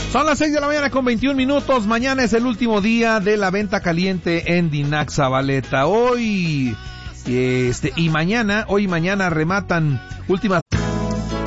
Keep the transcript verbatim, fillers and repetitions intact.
Son las seis de la mañana con veintiún minutos. Mañana es el último día de la venta caliente en Dinac Zabaleta. Hoy, este, y mañana, hoy y mañana rematan últimas...